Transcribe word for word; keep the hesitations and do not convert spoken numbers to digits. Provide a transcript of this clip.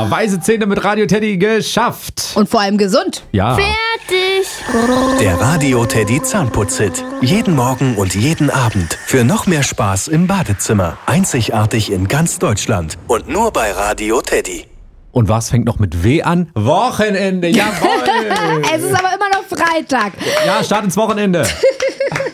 Ja, weiße Zähne mit Radio Teddy geschafft. Und vor allem gesund. Ja. Fertig. Der Radio Teddy Zahnputz-Hit. Jeden Morgen und jeden Abend. Für noch mehr Spaß im Badezimmer. Einzigartig in ganz Deutschland. Und nur bei Radio Teddy. Und was fängt noch mit W an? Wochenende, jawohl. Es ist aber immer noch Freitag. Ja, Start ins Wochenende.